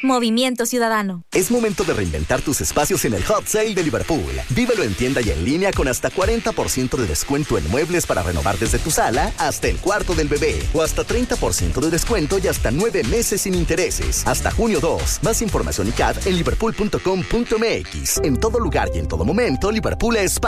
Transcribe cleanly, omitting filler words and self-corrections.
Movimiento Ciudadano. Es momento de reinventar tus espacios en el Hot Sale de Liverpool. Vívelo en tienda y en línea con hasta 40% de descuento en muebles para renovar desde tu sala hasta el cuarto del bebé. O hasta 30% de descuento y hasta 9 meses sin intereses. Hasta junio 2. Más información y CAD en liverpool.com.mx. En todo lugar y en todo momento, Liverpool es